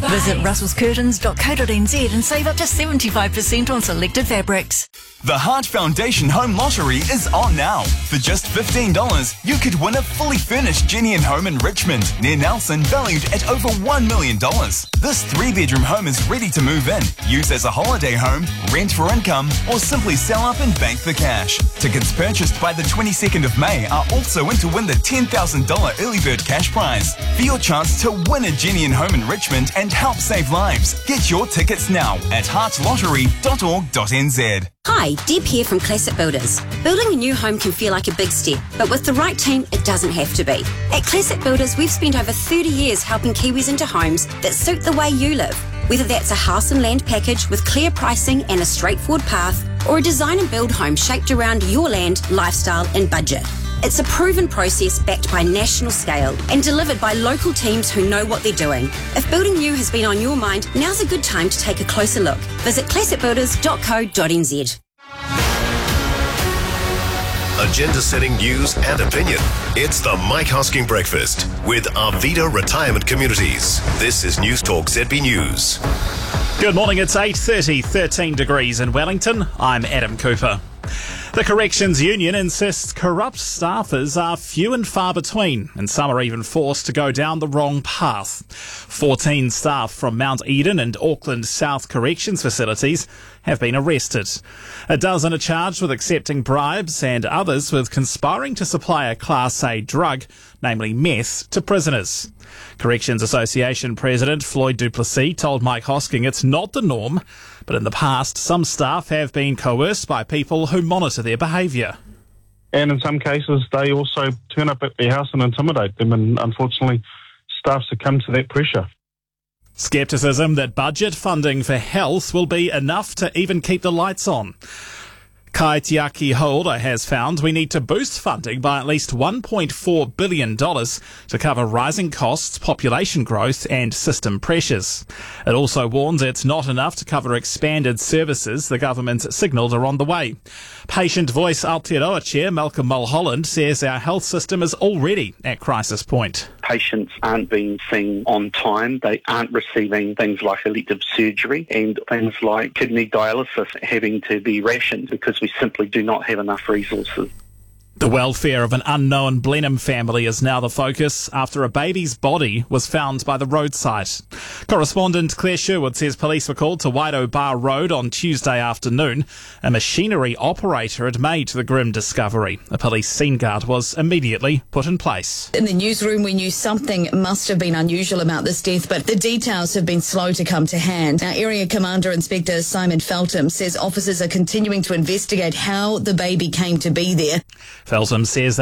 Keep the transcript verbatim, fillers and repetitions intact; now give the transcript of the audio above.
Visit russells curtains dot co dot n z and save up to seventy-five percent on selected fabrics. The Heart Foundation Home Lottery is on now. For just fifteen dollars, you could win a fully furnished Genian home in Richmond, near Nelson, valued at over one million dollars. This three-bedroom home is ready to move in, use as a holiday home, rent for income, or simply sell up and bank the cash. Tickets purchased by the twenty-second of May are also in to win the ten thousand dollars early bird cash prize. For your chance to win a Genian home in Richmond and help save lives, get your tickets now at heart lottery dot org dot n z. Hi, Deb here from Classic Builders. Building a new home can feel like a big step, but with the right team, it doesn't have to be. At Classic Builders, we've spent over thirty years helping Kiwis into homes that suit the way you live. Whether that's a house and land package with clear pricing and a straightforward path, or a design and build home shaped around your land, lifestyle and budget. It's a proven process backed by national scale and delivered by local teams who know what they're doing. If building new has been on your mind, now's a good time to take a closer look. Visit classic builders dot co dot n z. Agenda-setting news and opinion. It's the Mike Hosking Breakfast with Arvida Retirement Communities. This is News Talk Z B News. Good morning, it's eight thirty, thirteen degrees in Wellington. I'm Adam Cooper. The Corrections Union insists corrupt staffers are few and far between, and some are even forced to go down the wrong path. fourteen staff from Mount Eden and Auckland South Corrections facilities have been arrested. A dozen are charged with accepting bribes and others with conspiring to supply a Class A drug, namely meth, to prisoners. Corrections Association President Floyd du Plessis told Mike Hosking it's not the norm, but in the past some staff have been coerced by people who monitor their behaviour. And in some cases they also turn up at their house and intimidate them, and unfortunately staff succumb to that pressure. Scepticism that budget funding for health will be enough to even keep the lights on. Kaitiaki Holder has found we need to boost funding by at least one point four billion dollars to cover rising costs, population growth and system pressures. It also warns it's not enough to cover expanded services the government signalled are on the way. Patient Voice Aotearoa Chair Malcolm Mulholland says our health system is already at crisis point. Patients aren't being seen on time. They aren't receiving things like elective surgery and things like kidney dialysis having to be rationed because we simply do not have enough resources. The welfare of an unknown Blenheim family is now the focus after a baby's body was found by the roadside. Correspondent Claire Sherwood says police were called to Waido Bar Road on Tuesday afternoon. A machinery operator had made the grim discovery. A police scene guard was immediately put in place. In the newsroom, we knew something must have been unusual about this death, but the details have been slow to come to hand. Now, Area Commander Inspector Simon Feltham says officers are continuing to investigate how the baby came to be there. Feltham says